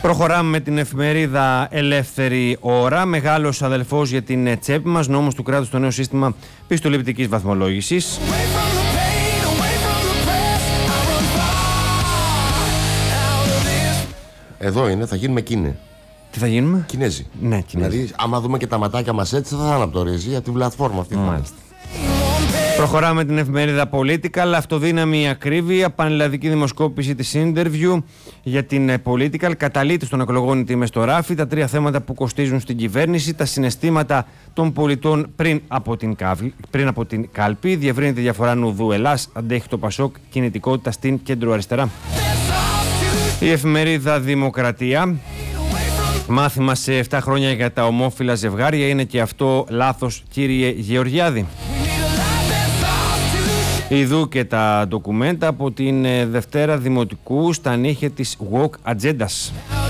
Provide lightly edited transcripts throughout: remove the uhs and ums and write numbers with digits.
Προχωράμε με την εφημερίδα Ελεύθερη Ώρα. Μεγάλος αδελφός για την τσέπη μας, νόμος του κράτους στο νέο σύστημα πιστοληπτικής βαθμολόγησης. Εδώ είναι, θα γίνουμε Κίνε. Τι θα γίνουμε? Κινέζοι. Ναι, Κινέζοι. Δηλαδή, άμα δούμε και τα ματάκια μας έτσι, θα είναι από το ρύζι, από την πλατφόρμα αυτή. Μάλιστα. Προχωράμε με την εφημερίδα Political. Αυτοδύναμη ακρίβεια. Πανελλαδική δημοσκόπηση της Interview για την Political. Καταλήτης των εκλογών οι τιμές στο ράφι. Τα τρία θέματα που κοστίζουν στην κυβέρνηση. Τα συναισθήματα των πολιτών πριν από την κάλπη. Διευρύνεται η διαφορά Νουδού Ελλάς. Αντέχει το Πασόκ. Κινητικότητα στην κέντρο-αριστερά. Η εφημερίδα Δημοκρατία. Μάθημα σε 7 χρόνια για τα ομόφυλα ζευγάρια. Είναι και αυτό λάθος, κύριε Γεωργιάδη? Ιδού και τα ντοκουμέντα από την Δευτέρα Δημοτικού στα νύχια της woke ατζέντας.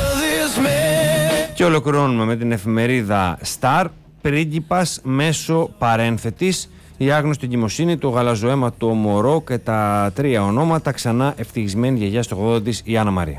Και ολοκληρώνουμε με την εφημερίδα Star. Πρίγκιπας μέσω παρένθετης. Η άγνωστη εγκυμοσύνη, το γαλαζοαίματο μωρό και τα τρία ονόματα. Ξανά ευτυχισμένη γιαγιά στο 80 της, η Άννα Μαρία.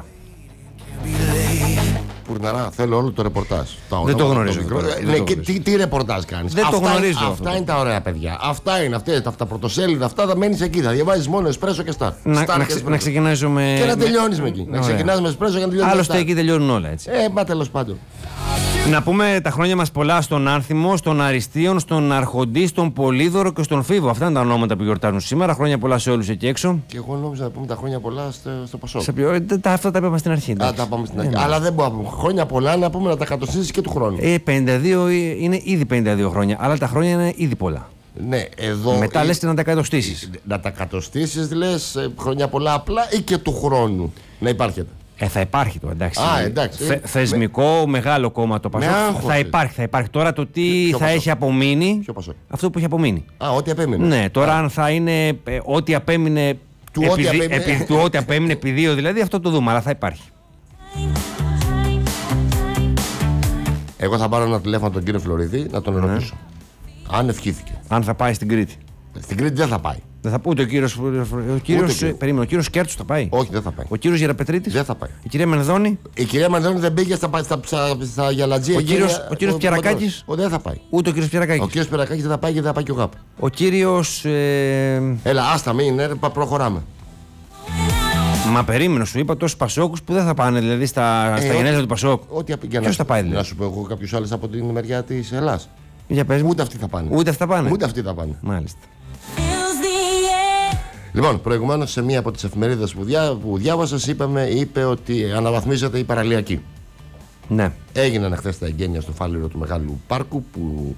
Πουρναρά, θέλω όλο το ρεπορτάζ. Δεν το γνωρίζω. Ναι, και τι ρεπορτάζ κάνεις? Δεν το γνωρίζω. Αυτά είναι τα ωραία παιδιά. Αυτά είναι τα πρωτοσέλιδα. Αυτά θα μένεις εκεί. Θα διαβάζεις μόνο εσπρέσο και Star. Να ξεκινάζουμε. Και να τελειώνεις με εκεί. Να ξεκινάς με εσπρέσο και να τελειώνεις. Άλλωστε εκεί τελειώνουν όλα έτσι. Μα τέλος πάντων. Να πούμε τα χρόνια μας πολλά στον Άνθιμο, στον Αριστείον, στον Αρχοντή, στον Πολύδωρο και στον Φίβο. Αυτά είναι τα ονόματα που γιορτάζουν σήμερα. Χρόνια πολλά σε όλους εκεί έξω. Και εγώ νόμιζα να πούμε τα χρόνια πολλά στο Πασόκ. Αυτά τα είπαμε στην αρχή. Τα πάμε στην αρχή. Αλλά δεν μπορούμε να πούμε χρόνια πολλά να πούμε να τα κατοστήσεις και του χρόνου. 52 είναι ήδη 52 χρόνια, αλλά τα χρόνια είναι ήδη πολλά. Ναι, εδώ. Μετά λες και να τα κατοστήσεις. Να τα κατοστήσεις, λες χρόνια πολλά απλά ή και του χρόνου να υπάρχετε? Θα υπάρχει το, εντάξει. Εντάξει. Θεσμικό, μεγάλο κόμμα το Πασόκ. Θα υπάρχει. Τώρα το τι θα έχει απομείνει. Αυτό που έχει απομείνει. Ό,τι απέμεινε. Ναι, τώρα αν θα είναι ό,τι απέμεινε. Του ό,τι απέμεινε επί 2 δηλαδή, αυτό το δούμε, αλλά θα υπάρχει. Εγώ θα πάρω ένα τηλέφωνο τον κύριο Φλωρίδη να τον ρωτήσω. Αν ευχήθηκε. Αν θα πάει στην Κρήτη. Στην Κρήτη δεν θα πάει. Δεν θα πει ο κύριος Κέρτσος θα πάει. Όχι, δεν θα πάει. Ο κύριος Γεραπετρίτης δεν θα πάει. Η κυρία Μενδώνη. Η κυρία Μενδώνη δεν πήγε στα γυαλατζία. Ο κύριος Πιαρακάκης. Δεν θα πάει. Ούτε ο κύριος Πιαρακάκης. Ο κύριος Πιαρακάκης δεν θα πάει γιατί θα πάει και ο ΓΑΠ. Ο κύριος. Έλα, άστα, μην προχωράμε. Μα περίμενε, σου είπα τόσους Πασόκους που δεν θα πάνε δηλαδή στα γενέθλια του Πασόκ. Ποιος θα πάει δηλαδή? Να σου πω εγώ κάποιους άλλους από την μεριά της Ελλάς. Για πες. Ούτε αυτοί θα πάνε. Ούτε αυτοί θα πάνε. Μάλιστα. Λοιπόν, προηγουμένως σε μία από τις εφημερίδες που διάβασες είπε ότι αναβαθμίζεται η παραλιακή. Ναι. Έγιναν χθες τα εγγένεια στο φάληρο του Μεγάλου Πάρκου που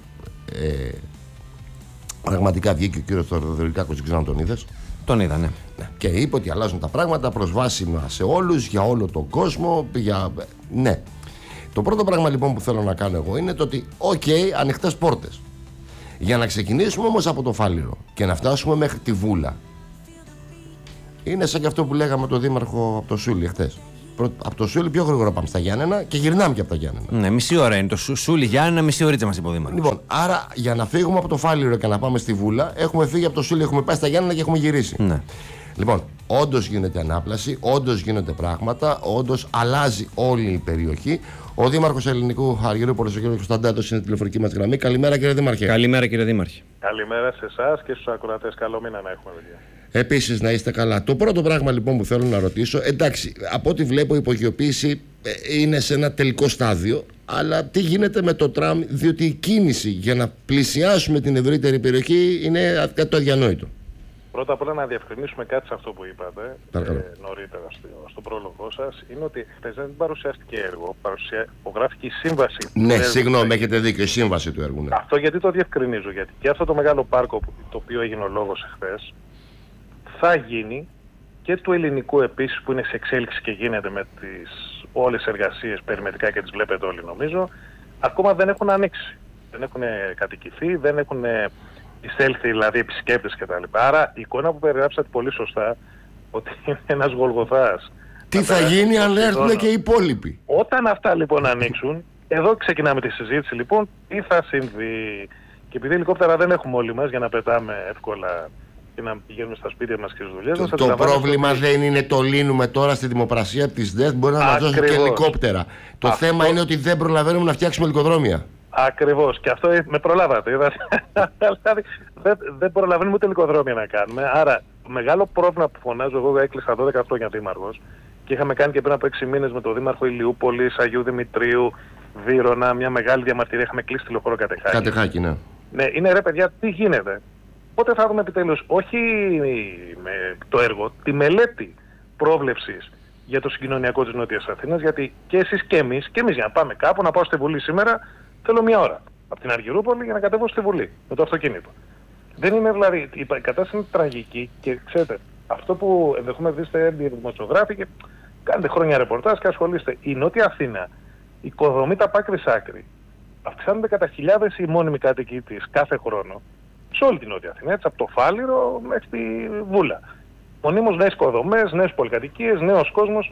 πραγματικά βγήκε ο κύριος Θεοδωρικάκος, δεν ξέρω αν τον είδες. Τον είδα, ναι. Και είπε ότι αλλάζουν τα πράγματα, προσβάσιμα σε όλους, για όλο τον κόσμο. Ναι. Το πρώτο πράγμα λοιπόν που θέλω να κάνω εγώ είναι το ότι, ανοιχτές πόρτες. Για να ξεκινήσουμε όμως από το φάληρο και να φτάσουμε μέχρι τη Βούλα. Είναι σαν και αυτό που λέγαμε τον Δήμαρχο από το Σούλι χθες. Από το Σούλι πιο γρήγορα πάμε στα Γιάννενα και γυρνάμε και από τα Γιάννενα. Ναι, μισή ώρα είναι. Το Σούλι Γιάννενα, μισή ωρίτσα μας είπε ο Δήμαρχος. Λοιπόν, άρα για να φύγουμε από το φάληρο και να πάμε στη Βούλα, έχουμε φύγει από το Σούλι, έχουμε πάει στα Γιάννενα και έχουμε γυρίσει. Ναι. Λοιπόν, όντως γίνεται ανάπλαση, όντως γίνονται πράγματα, όντως αλλάζει όλη η περιοχή. Ο Δήμαρχος Ελληνικού Αργυρούπολης, ο κ. Κωνσταντάτος, είναι τηλεφωνική μας γραμμή. Καλημέρα, κύριε Δήμαρχε. Καλημέρα, κύριε Δήμαρχε. Καλημέρα σε εσάς και στους ακροατές. Καλό μήνα να έχουμε, παιδιά. Επίσης, να είστε καλά. Το πρώτο πράγμα λοιπόν που θέλω να ρωτήσω, εντάξει, από ό,τι βλέπω η υπογειοποίηση είναι σε ένα τελικό στάδιο, αλλά τι γίνεται με το τραμ, διότι η κίνηση για να πλησιάσουμε την ευρύτερη περιοχή είναι κάτι το αδιανόητο. Πρώτα απ' όλα να διευκρινίσουμε κάτι σε αυτό που είπατε νωρίτερα στο πρόλογο σας. Είναι ότι χθες δεν παρουσιάστηκε έργο, υπογράφηκε η σύμβαση. Ναι, συγγνώμη, έχετε δίκιο, η σύμβαση του έργου. Ναι. Αυτό γιατί το διευκρινίζω? Γιατί και αυτό το μεγάλο πάρκο το οποίο έγινε ο λόγος εχθές θα γίνει, και του ελληνικού επίσης που είναι σε εξέλιξη και γίνεται με τις όλες τις εργασίες περιμετρικά και τις βλέπετε όλοι νομίζω, ακόμα δεν έχουν ανοίξει. Δεν έχουν κατοικηθεί, δεν έχουν εισέλθει δηλαδή επισκέπτες κτλ. Άρα η εικόνα που περιγράψατε πολύ σωστά, ότι είναι ένας Γολγοθάς. Τι θα γίνει αν έρθουν και οι υπόλοιποι? Όταν αυτά λοιπόν ανοίξουν, εδώ ξεκινάμε τη συζήτηση λοιπόν, τι θα συμβεί. Και επειδή ελικόπτερα δεν έχουμε όλοι μας για να πετάμε εύκολα και να πηγαίνουμε στα σπίτια μας και στις δουλειές μας. Το πρόβλημα δεν είναι το λύνουμε τώρα στη δημοπρασία από τις ΔΕΘ, μπορεί να μας δώσουν και ελικόπτερα. Το θέμα είναι ότι δεν προλαβαίνουμε να φτιάξουμε ελικοδρόμια. Ακριβώς. Και αυτό με προλάβατε. Δηλαδή δεν προλαβαίνουμε ούτε ελικοδρόμια να κάνουμε. Άρα, μεγάλο πρόβλημα που φωνάζω εγώ, έκλεισα 12 χρόνια δήμαρχος και είχαμε κάνει και πριν από 6 μήνες με τον δήμαρχο Ηλιούπολης, Αγίου Δημητρίου, Βύρωνα, μια μεγάλη διαμαρτυρία. Είχαμε κλείσει τη λεωφόρο Κατεχάκη. Κατεχάκη, ναι. Ναι, είναι ρε παιδιά, τι γίνεται. Πότε θα δούμε επιτέλους, όχι με το έργο, τη μελέτη πρόβλεψης για το συγκοινωνιακό της Νότιας Αθήνας, γιατί και εσείς και εμείς για να πάμε κάπου, να πάω στη Βουλή σήμερα, θέλω 1 ώρα από την Αργυρούπολη για να κατέβω στη Βουλή με το αυτοκίνητο. Δεν είναι δηλαδή, η κατάσταση είναι τραγική και ξέρετε, αυτό που ενδεχομένως είστε δημοσιογράφοι και κάνετε χρόνια ρεπορτάζ και ασχολείστε. Η Νότια Αθήνα οικοδομείται από άκρη σ' άκρη. Αυξάνονται κατά χιλιάδες οι μόνιμοι κάτοικοι της κάθε χρόνο σε όλη την Νότια Αθήνα, έτσι, από το Φάληρο μέχρι τη Βούλα. Μονίμως νέες οικοδομές, νέες πολυκατοικίες, νέος κόσμος,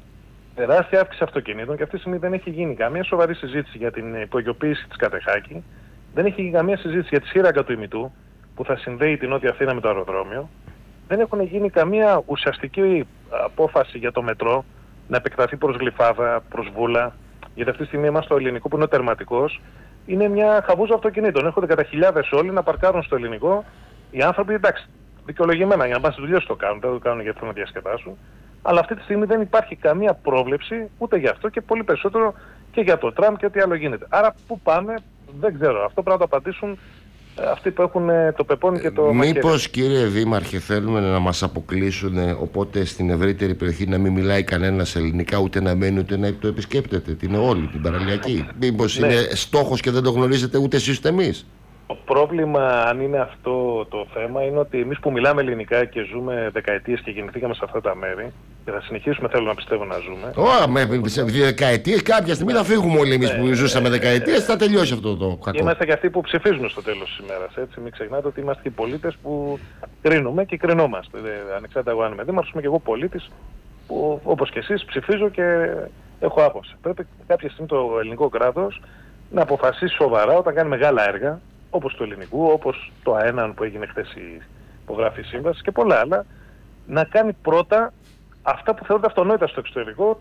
τεράστια αύξηση αυτοκινήτων και αυτή τη στιγμή δεν έχει γίνει καμία σοβαρή συζήτηση για την υπογειοποίηση της Κατεχάκη, δεν έχει γίνει καμία συζήτηση για τη σύραγγα του ημιτού που θα συνδέει την Νότια Αθήνα με το αεροδρόμιο, δεν έχουν γίνει καμία ουσιαστική απόφαση για το μετρό να επεκταθεί προς Γλυφάδα, προς Βούλα, γιατί αυτή τη στιγμή είμαστε στο ελληνικό που είναι ο τερματικός. Είναι μια χαβούζα αυτοκινήτων. Έρχονται κατά χιλιάδες όλοι να παρκάρουν στο ελληνικό. Οι άνθρωποι, εντάξει, δικαιολογημένα για να πάνε στις δουλειές το κάνουν, δεν το κάνουν γιατί θέλουν να διασκεδάσουν. Αλλά αυτή τη στιγμή δεν υπάρχει καμία πρόβλεψη ούτε γι' αυτό και πολύ περισσότερο και για το τραμ και ό,τι άλλο γίνεται. Άρα πού πάμε, δεν ξέρω. Αυτό πρέπει να το απαντήσουν αυτοί που έχουν το πεπόνι και το μαχαίρι. Μήπως, κύριε Δήμαρχε, θέλουμε να μας αποκλείσουν, οπότε στην ευρύτερη περιοχή να μην μιλάει κανένας ελληνικά, ούτε να μένει ούτε να το επισκέπτεται την όλη την παραλιακή? Μήπως είναι στόχος και δεν το γνωρίζετε ούτε εσείς ούτε εμείς? Το πρόβλημα, αν είναι αυτό το θέμα, είναι ότι εμείς που μιλάμε ελληνικά και ζούμε δεκαετίες και γεννηθήκαμε σε αυτά τα μέρη και θα συνεχίσουμε, θέλω να πιστεύω, να ζούμε. Σε δεκαετίες, κάποια στιγμή θα φύγουμε όλοι εμείς που ζούσαμε δεκαετίες, θα τελειώσει αυτό το κακό. Είμαστε και αυτοί που ψηφίζουν στο τέλος της ημέρας. Έτσι. Μην ξεχνάτε ότι είμαστε και οι πολίτες που κρίνουμε και κρινόμαστε. Ανεξάρτητα εγώ αν είμαι δήμαρχος, είμαι και εγώ πολίτης που, όπως και εσείς, ψηφίζω και έχω άποψη. Πρέπει κάποια στιγμή το ελληνικό κράτος να αποφασίσει σοβαρά όταν κάνει μεγάλα έργα, όπως του ελληνικού, όπως το ΑΕΝΑΝ που έγινε χθες η υπογραφή σύμβαση και πολλά άλλα, να κάνει πρώτα αυτά που θεωρούνται αυτονόητα στο εξωτερικό,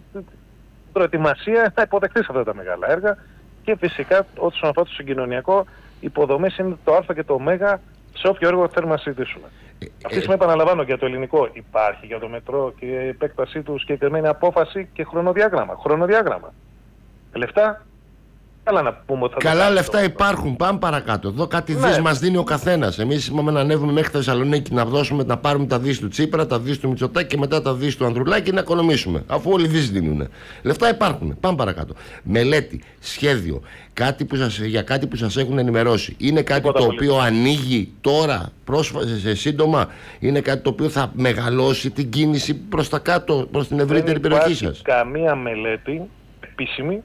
προετοιμασία να υποδεχτεί σε αυτά τα μεγάλα έργα και φυσικά όσον αφορά το συγκοινωνιακό, υποδομές είναι το α και το ω σε όποιο έργο θέλουμε να συζητήσουμε. Αυτή τη στιγμή, επαναλαμβάνω, για το ελληνικό υπάρχει για το μετρό και η επέκτασή του συγκεκριμένη απόφαση και χρονοδιάγραμμα. Λεφτά. Καλά να πούμε ότι καλά λεφτά υπάρχουν, πάμε παρακάτω. Εδώ κάτι δις μας δίνει ο καθένας. Εμείς είπαμε να ανέβουμε μέχρι τη Θεσσαλονίκη να πάρουμε τα δις του Τσίπρα, τα δις του Μητσοτάκη και μετά τα δις του Ανδρουλάκη να οικονομήσουμε. Αφού όλοι δις δίνουν. Λεφτά υπάρχουν, πάμε παρακάτω. Μελέτη, σχέδιο, για κάτι που σας έχουν ενημερώσει. Είναι κάτι το οποίο ανοίγει τώρα, πρόσφατα, σύντομα. Είναι κάτι το οποίο θα μεγαλώσει την κίνηση προς τα κάτω, προς την ευρύτερη περιοχή σας? Καμία μελέτη επίσημη.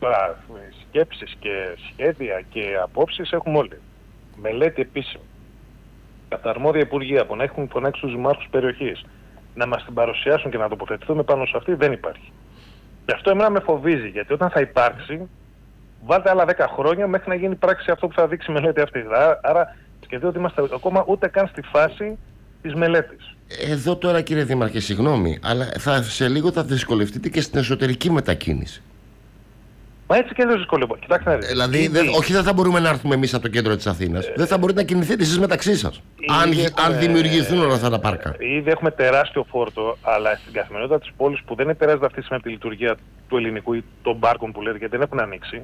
Σκέψεις και σχέδια και απόψεις έχουμε όλοι. Μελέτη επίσημη. Από τα αρμόδια υπουργεία που να έχουν φωνάξει τους δημάρχους περιοχής να μας την παρουσιάσουν και να τοποθετηθούμε πάνω σε αυτή δεν υπάρχει. Και αυτό εμένα με φοβίζει, γιατί όταν θα υπάρξει, βάλτε άλλα 10 χρόνια μέχρι να γίνει πράξη αυτό που θα δείξει η μελέτη αυτή. Άρα σκεφτείτε ότι είμαστε ακόμα ούτε καν στη φάση της μελέτης. Εδώ τώρα, κύριε Δήμαρχε, συγγνώμη, αλλά σε λίγο θα δυσκολευτείτε και στην εσωτερική μετακίνηση. Μα έτσι και δεν δυσκολεύω. Κοιτάξτε να δείτε. Δηλαδή, όχι δεν θα μπορούμε να έρθουμε εμείς από το κέντρο της Αθήνας. Δεν θα μπορείτε να κινηθείτε εσείς μεταξύ σας. Αν δημιουργηθούν όλα αυτά τα πάρκα. Ήδη έχουμε τεράστιο φόρτο, αλλά στην καθημερινότητα της πόλης που δεν επηρεάζεται αυτή τη λειτουργία του ελληνικού ή των πάρκων που λέτε, γιατί δεν έχουν ανοίξει.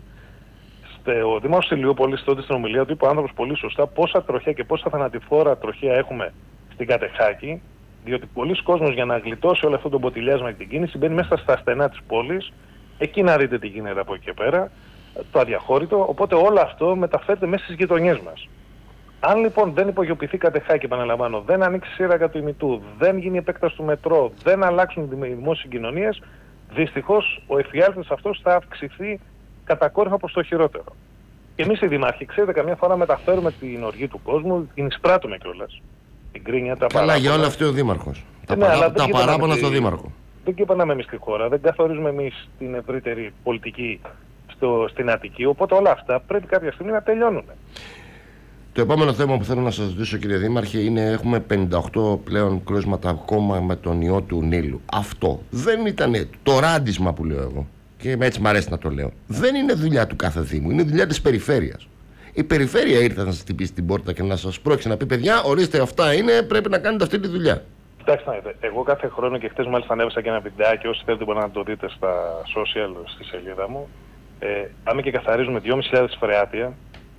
Ο Δήμαρχος Ηλιούπολης, τότε στην ομιλία του, είπε ο άνθρωπος πολύ σωστά πόσα τροχαία και πόσα θανατηφόρα τροχαία έχουμε στην Κατεχάκη. Διότι πολλοί κόσμος για να γλιτώσει όλο αυτό το μποτιλιάσμα και την κίνηση μπαίνει μέσα στα στενά της πόλης. Εκεί να δείτε τι γίνεται από εκεί και πέρα, το αδιαχώρητο, οπότε όλο αυτό μεταφέρεται μέσα στις γειτονιές μας. Αν λοιπόν δεν υπογειοποιηθεί Κατεχάκη, επαναλαμβάνω, δεν ανοίξει σύραγγα του ημιτού, δεν γίνει επέκταση του μετρό, δεν αλλάξουν οι δημόσιες συγκοινωνίες, δυστυχώς ο εφιάλτης αυτός θα αυξηθεί κατακόρυφα προς το χειρότερο. Και εμείς οι δημάρχοι, ξέρετε, καμιά φορά μεταφέρουμε την οργή του κόσμου, την εισπράττουμε κιόλας. Την κρίνια, τα παράπονα. Καλά, για όλα αυτό ο Δήμαρχος. Τα παράπονα στο Δήμαρχο. Δεν κυβερνάμε εμείς τη χώρα, δεν καθορίζουμε εμείς την ευρύτερη πολιτική στην Αττική, οπότε όλα αυτά πρέπει κάποια στιγμή να τελειώνουν. Το επόμενο θέμα που θέλω να σας ρωτήσω, κύριε Δήμαρχε, είναι έχουμε 58 πλέον κρούσματα ακόμα με τον ιό του Νείλου. Αυτό δεν ήταν το ράντισμα που λέω εγώ, και έτσι μου αρέσει να το λέω. Δεν είναι δουλειά του κάθε Δήμου, είναι δουλειά της περιφέρειας. Η περιφέρεια ήρθε να σας χτυπήσει την πόρτα και να σας πρόκειται να πει: παιδιά, ορίστε, αυτά είναι, πρέπει να κάνετε αυτή τη δουλειά. Κοιτάξτε, εγώ κάθε χρόνο, και χτες μάλιστα ανέβασα και ένα βιντεάκι, όσοι θέλετε μπορείτε να το δείτε στα social, στη σελίδα μου. Πάμε και καθαρίζουμε 2.500 φρεάτια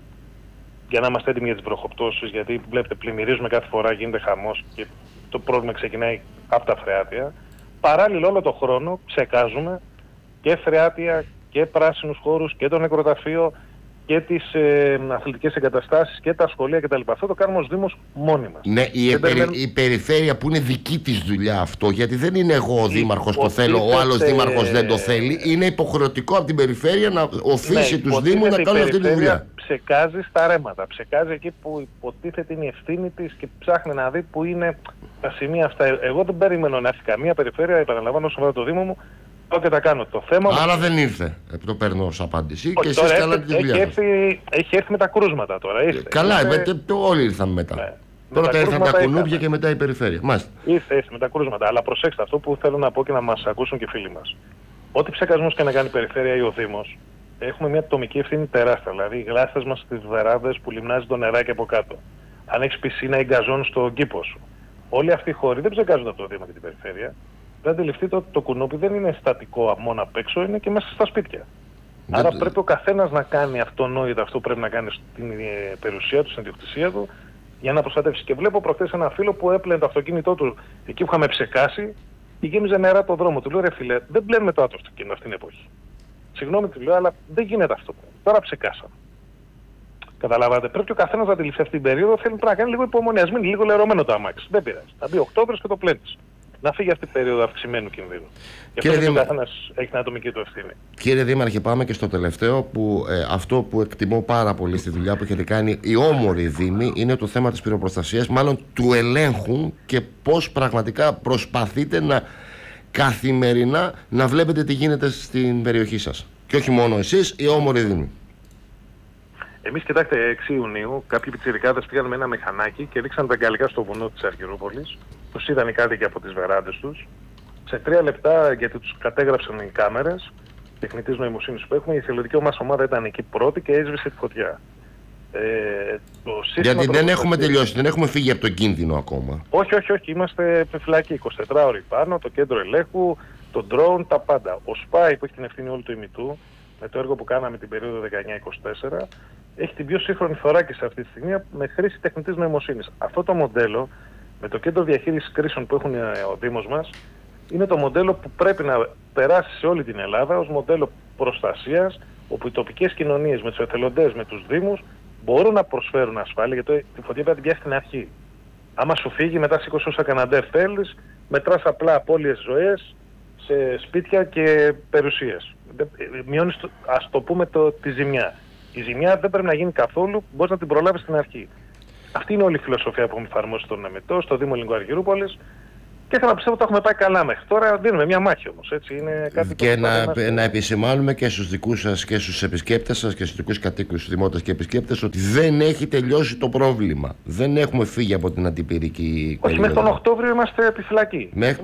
για να είμαστε έτοιμοι για τις βροχοπτώσεις, γιατί βλέπετε πλημμυρίζουμε κάθε φορά, γίνεται χαμός και το πρόβλημα ξεκινάει από τα φρεάτια. Παράλληλα όλο το χρόνο ψεκάζουμε και φρεάτια και πράσινους χώρους και το νεκροταφείο και τις αθλητικές εγκαταστάσεις και τα σχολεία κτλ. Αυτό το κάνουμε ως Δήμος μόνοι μας. Ναι, η περιφέρεια που είναι δική της δουλειά αυτό, γιατί δεν είναι εγώ ο Δήμαρχος το θέλω, ο άλλος Δήμαρχος δεν το θέλει. Είναι υποχρεωτικό από την περιφέρεια να οθήσει τους Δήμους να κάνουν αυτή τη δουλειά. Ψεκάζει στα ρέματα, ψεκάζει εκεί που υποτίθεται είναι η ευθύνη της και ψάχνει να δει που είναι τα σημεία αυτά. Εγώ δεν περιμένω να έρθει καμία περιφέρεια, επαναλαμβάνω, όσο αφορά το Δήμο μου. Και τα κάνω. Το θέμα άρα δεν ήρθε. Το παίρνω ως απάντηση. Και εσείς κάνατε τη δουλειά σας. Έχει έρθει με τα κρούσματα τώρα. Καλά, όλοι ήρθαμε μετά. Ναι. Πρώτα ήρθαν τα κουνούπια και μετά η περιφέρεια. Μάλιστα. Ήρθε με τα κρούσματα. Αλλά προσέξτε, αυτό που θέλω να πω και να μας ακούσουν και οι φίλοι μας. Ό,τι ψεκασμός και να κάνει η περιφέρεια ή ο Δήμος, έχουμε μια ατομική ευθύνη τεράστια. Δηλαδή, οι γλάστες μας στις βεράδες που λιμνάζει το νεράκι από κάτω. Αν έχεις πισίνα ή γκαζόν στον κήπο σου. Όλοι αυτοί οι χώροι δεν ψεκάζονται από το Δήμο και την περιφέρεια. Δεν αντιληφθείτε ότι το κουνούπι δεν είναι στατικό μόνο απ' έξω, είναι και μέσα στα σπίτια. Άρα πρέπει ο καθένας να κάνει αυτονόητα αυτό που πρέπει να κάνει στην περιουσία του, στην ιδιοκτησία του, για να προστατεύσει. Και βλέπω προχθές ένα φίλο που έπλαινε το αυτοκίνητό του εκεί που είχαμε ψεκάσει και γέμιζε νερά το δρόμο. Του λέω: ρε φίλε, δεν μπλέμε το αυτοκίνητο αυτήν την εποχή. Συγγνώμη, του λέω, αλλά δεν γίνεται αυτό. Τώρα ψεκάσαμε. Καταλάβατε, πρέπει ο καθένας να αντιληφθεί αυτή την περίοδο. Θέλει να κάνει λίγο υπομονή. Ας μείνει λίγο λερωμένο το αμάξι. Δεν πειράζει. Θα μπει Οκτώβριος και το πλένεις. Να φύγει αυτή την περίοδο αυξημένου κινδύνου. Και αυτό ο καθένας έχει την ατομική του ευθύνη. Κύριε Δήμαρχε, πάμε και στο τελευταίο, που αυτό που εκτιμώ πάρα πολύ στη δουλειά που έχετε κάνει οι όμοροι Δήμοι είναι το θέμα της πυροπροστασίας, μάλλον του ελέγχου, και πώς πραγματικά προσπαθείτε να καθημερινά να βλέπετε τι γίνεται στην περιοχή σας. Και όχι μόνο εσείς, οι όμοροι Δήμοι. Εμείς, κοιτάξτε, 6 Ιουνίου κάποιοι πιτσιρικάδες πήγαν με ένα μηχανάκι και ρίξαν τα γκαλικά στο βουνό της Αργυρούπολης. Τους είδαν οι κάτοικοι από τις βεράντες τους. Σε 3 λεπτά, γιατί τους κατέγραψαν οι κάμερες τεχνητής νοημοσύνης που έχουμε, η εθελοντική μας ομάδα ήταν εκεί πρώτη και έσβησε τη φωτιά. Γιατί δεν έχουμε τελειώσει, δεν έχουμε φύγει από τον κίνδυνο ακόμα. Όχι, είμαστε φυλακοί 24 ώρες πάνω, το κέντρο ελέγχου, το drone, τα πάντα. Ο ΣΠΑΙ που έχει την ευθύνη όλου του ημιτού, με το έργο που κάναμε την περίοδο 19-24, έχει την πιο σύγχρονη θωράκιση αυτή τη στιγμή με χρήση τεχνητής νοημοσύνης. Αυτό το μοντέλο, με το κέντρο διαχείρισης κρίσεων που έχουν ο Δήμος μας, είναι το μοντέλο που πρέπει να περάσει σε όλη την Ελλάδα ως μοντέλο προστασίας, όπου οι τοπικές κοινωνίες με τους εθελοντές, με τους Δήμους, μπορούν να προσφέρουν ασφάλεια, γιατί τη φωτιά πρέπει να την πιάσει στην αρχή. Άμα σου φύγει, μετά σήκωσε όσα καναντέρ θέλεις, μετράς απλά απώλειες ζωές σε σπίτια και περιουσίες. Μειώνεις, ας το πούμε, τη ζημιά. Η ζημιά δεν πρέπει να γίνει καθόλου, μπορείς να την προλάβεις στην αρχή. Αυτή είναι όλη η φιλοσοφία που έχουμε εφαρμόσει στον Εμετό, στο Δήμο Ελληνικού Αργυρούπολης, και θέλω να πιστεύω ότι το έχουμε πάει καλά μέχρι τώρα. Δίνουμε μια μάχη όμως. Έτσι. Είναι κάτι και να επισημάνουμε και στους δικούς σας και στους επισκέπτες σας και στους δικούς κατοίκους, δημότες και επισκέπτες, ότι δεν έχει τελειώσει το πρόβλημα. Δεν έχουμε φύγει από την αντιπυρική περίοδο. Όχι, μέχρι τον Οκτώβριο είμαστε επιφυλακοί.